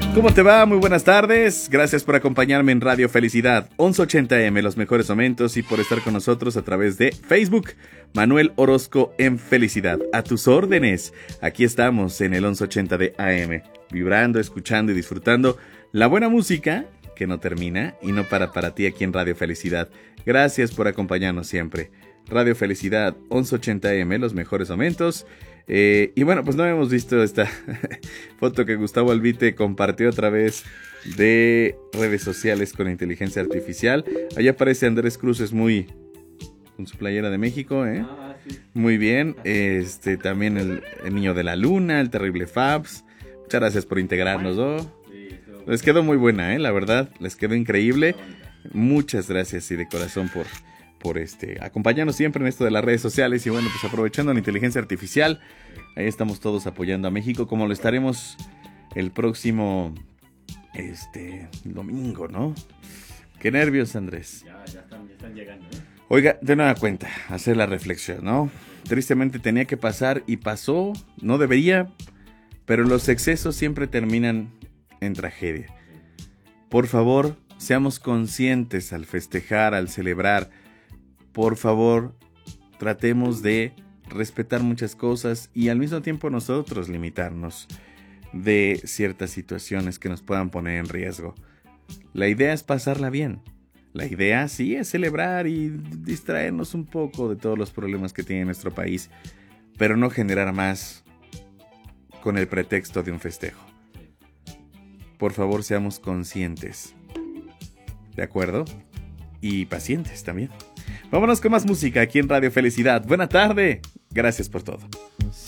¿Cómo te va? Muy buenas tardes. Gracias por acompañarme en Radio Felicidad 1180M, los mejores momentos, y por estar con nosotros a través de Facebook. Manuel Orozco en Felicidad. A tus órdenes. Aquí estamos en el 1180 de AM, vibrando, escuchando y disfrutando la buena música que no termina y no para ti aquí en Radio Felicidad. Gracias por acompañarnos siempre. Radio Felicidad 1180M, los mejores momentos. Y bueno, pues no hemos visto esta foto que Gustavo Albite compartió a través de redes sociales con inteligencia artificial. Allá aparece Andrés Cruz, es muy con su playera de México, ¿eh? Sí. Muy bien. También el niño de la luna, el terrible Fabs. Muchas gracias por integrarnos, ¿no? Sí, les quedó muy buena, la verdad, les quedó increíble. Muchas gracias y de corazón por acompañarnos siempre en esto de las redes sociales. Y bueno, pues aprovechando la inteligencia artificial, ahí estamos todos apoyando a México, como lo estaremos el próximo domingo, ¿no? Qué nervios, Andrés. Ya están llegando, ¿eh? Oiga, de nueva cuenta, hacer la reflexión, ¿no? Tristemente tenía que pasar y pasó, no debería, pero los excesos siempre terminan en tragedia. Por favor, seamos conscientes al festejar, al celebrar. Por favor, tratemos de respetar muchas cosas y al mismo tiempo nosotros limitarnos de ciertas situaciones que nos puedan poner en riesgo. La idea es pasarla bien. La idea sí es celebrar y distraernos un poco de todos los problemas que tiene nuestro país, pero no generar más con el pretexto de un festejo. Por favor, seamos conscientes. ¿De acuerdo? Y pacientes también. Vámonos con más música aquí en Radio Felicidad. Buena tarde. Gracias por todo.